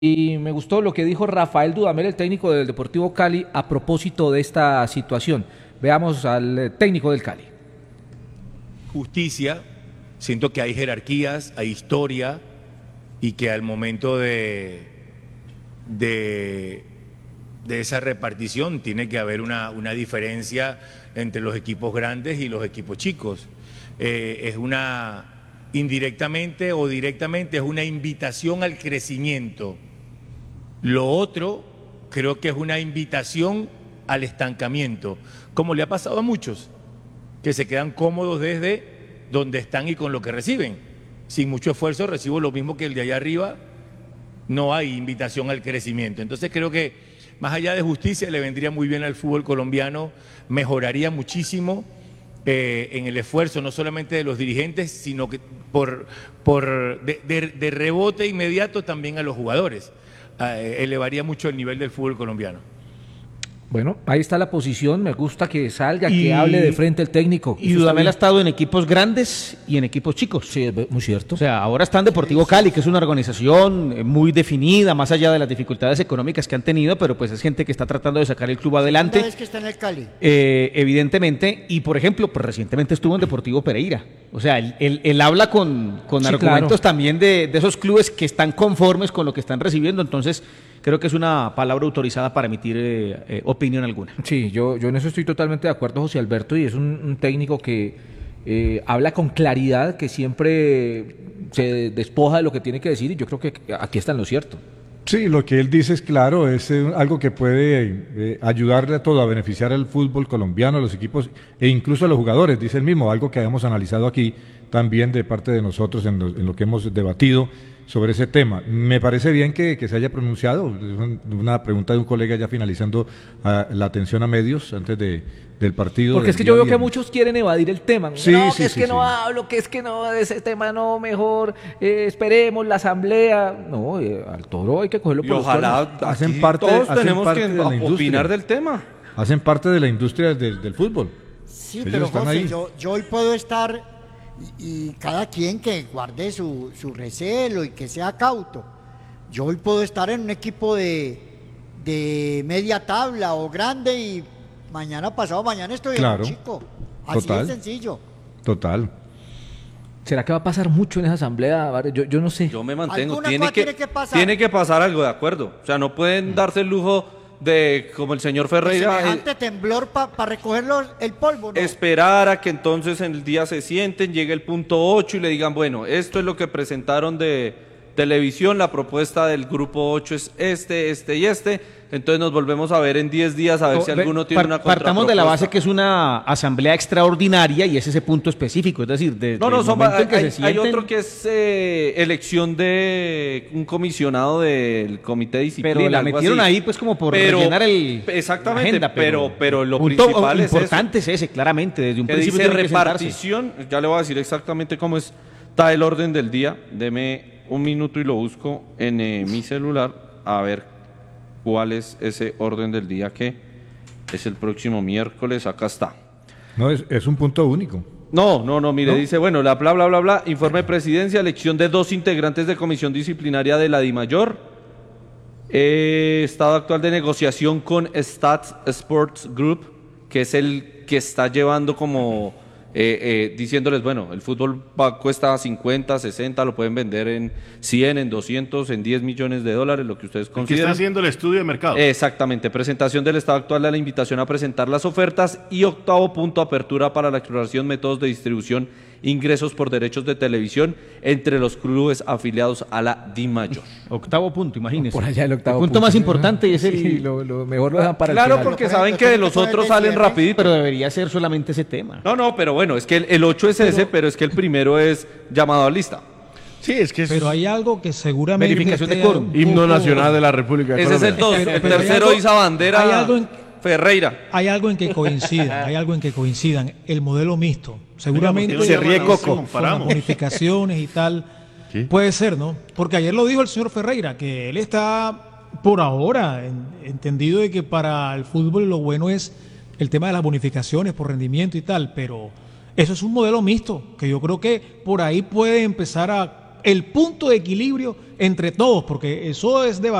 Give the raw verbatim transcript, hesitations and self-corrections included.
Y me gustó lo que dijo Rafael Dudamel, el técnico del Deportivo Cali, a propósito de esta situación. Veamos al técnico del Cali. Justicia, siento que hay jerarquías, hay historia y que al momento de, de, de esa repartición tiene que haber una, una diferencia entre los equipos grandes y los equipos chicos. Eh, es una, indirectamente o directamente, es una invitación al crecimiento. Lo otro creo que es una invitación al estancamiento, como le ha pasado a muchos, que se quedan cómodos desde donde están y con lo que reciben. Sin mucho esfuerzo recibo lo mismo que el de allá arriba, no hay invitación al crecimiento. Entonces creo que más allá de justicia le vendría muy bien al fútbol colombiano, mejoraría muchísimo eh, en el esfuerzo no solamente de los dirigentes, sino que por, por de, de, de rebote inmediato también a los jugadores. Eh, elevaría mucho el nivel del fútbol colombiano. Bueno, ahí está la posición, me gusta que salga, y, que hable de frente el técnico. Y Dudamel ha estado en equipos grandes y en equipos chicos. Sí, es muy cierto. O sea, ahora está en Deportivo Cali, que es una organización muy definida, más allá de las dificultades económicas que han tenido, pero pues es gente que está tratando de sacar el club adelante. ¿Segunda vez que está en el Cali? Eh, evidentemente, y por ejemplo, pues recientemente estuvo en Deportivo Pereira. O sea, él, él, él habla con, con sí, argumentos claro. también de, de esos clubes que están conformes con lo que están recibiendo, entonces creo que es una palabra autorizada para emitir eh, eh, opinión alguna. Sí, yo, yo en eso estoy totalmente de acuerdo, José Alberto, y es un, un técnico que eh, habla con claridad, que siempre se despoja de lo que tiene que decir, y yo creo que aquí está en lo cierto. Sí, lo que él dice es claro, es eh, algo que puede eh, ayudarle a todo, a beneficiar al fútbol colombiano, a los equipos e incluso a los jugadores, dice él mismo, algo que habíamos analizado aquí también de parte de nosotros en lo, en lo que hemos debatido sobre ese tema. Me parece bien que, que se haya pronunciado, una pregunta de un colega ya finalizando uh, la atención a medios antes de, del partido. Porque es que yo veo que muchos quieren evadir el tema. Sí, no, sí, que es sí, que sí. no hablo, que es que no, de ese tema no, mejor eh, esperemos la asamblea. No, eh, al Toro hay que cogerlo por y ojalá los hacen parte, todos hacen tenemos parte que de la opinar industria. del tema. Hacen parte de la industria del, del fútbol. Sí, Ellos pero están José, ahí. yo, yo hoy puedo estar y, y cada quien que guarde su, su recelo y que sea cauto. Yo hoy puedo estar en un equipo de, de media tabla o grande y mañana pasado mañana estoy Claro, en un chico. Así total. es sencillo. Total. ¿Será que va a pasar mucho en esa asamblea? Yo, yo no sé. Yo me mantengo. Alguna Tiene cosa que, tiene que pasar. tiene que pasar algo, de acuerdo. O sea, no pueden darse el lujo de, como el señor Ferreira, Semejante temblor para pa recoger los- el polvo, ¿no? esperar a que entonces en el día se sienten, llegue el punto ocho y le digan, bueno, esto es lo que presentaron de televisión, la propuesta del grupo ocho es este, este y este, entonces nos volvemos a ver en diez días a ver O, si ve, alguno tiene par- una Partamos de la base contrapropuesta. que es una asamblea extraordinaria y es ese punto específico, es decir, desde No, no, el son, momento hay, en que hay- se hay sienten, otro que es eh, elección de un comisionado del comité de disciplina. pero la algo metieron así. ahí pues como por Pero- rellenar el exactamente, la agenda, pero, pero lo punto principal es importante es, ese, claramente, desde un que principio dice tiene que sentarse. repartición, ya le voy a decir exactamente cómo está el orden del día, deme un minuto y lo busco en eh, mi celular a ver cuál es ese orden del día que es el próximo miércoles, acá está. No, es, es un punto único. No, no, no, mire, ¿No? dice, bueno, la bla, bla, bla, bla, informe de presidencia, elección de dos integrantes de comisión disciplinaria de la DIMAYOR, eh, estado actual de negociación con Stats Sports Group, que es el que está llevando como, eh, eh, diciéndoles, bueno, el fútbol va- cuesta cincuenta, sesenta, lo pueden vender en cien, en doscientos, en diez millones de dólares, lo que ustedes ¿Qué está consideren. haciendo el estudio de mercado? Exactamente, presentación del estado actual de la invitación a presentar las ofertas y octavo punto, apertura para la exploración, métodos de distribución, ingresos por derechos de televisión entre los clubes afiliados a la DIMAYOR. Octavo punto, imagínese. Por allá el octavo punto, punto. más importante y es el... Sí, lo, lo mejor lo dejan para Claro, el final. porque Lo saben ponen- que de lo los ponen otros de salen cierre. rapidito. pero debería ser solamente ese tema. No, no, pero bueno, es que el, el ocho es ese, pero es que el primero es llamado a lista. Sí, es que es Pero hay algo que seguramente... Verificación de esté quórum. un himno poco- nacional de la República de Ese es el Colombia. dos, Pero- el pero hay tercero algo- Isa Bandera hay algo en- Ferreira. Hay algo en que coincidan, hay algo en que coincidan. El modelo mixto. Seguramente Oiga, ¿por qué no con llaman a ver si las comparamos? bonificaciones y tal. ¿Qué? Puede ser, ¿no? Porque ayer lo dijo el señor Ferreira, que él está por ahora en- entendido de que para el fútbol lo bueno es el tema de las bonificaciones por rendimiento y tal, pero eso es un modelo mixto, que yo creo que por ahí puede empezar a el punto de equilibrio entre todos, porque eso es de